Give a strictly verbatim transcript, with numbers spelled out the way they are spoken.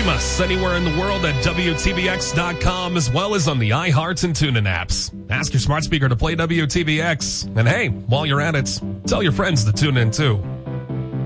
Stream us anywhere in the world at W T B X dot com, as well as on the iHeart and TuneIn apps. Ask your smart speaker to play W T B X. And hey, while you're at it, tell your friends to tune in too.